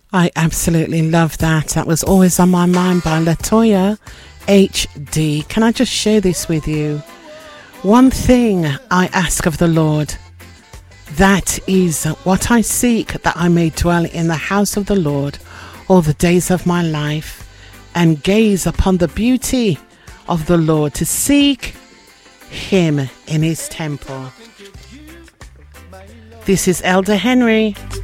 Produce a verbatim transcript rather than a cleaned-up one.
I absolutely love that. That was Always on My Mind by Latoya H D. Can I just share this with you? One thing I ask of the Lord, that is what I seek, that I may dwell in the house of the Lord all the days of my life, and gaze upon the beauty of the Lord, to seek him in his temple. This is Elder Henry.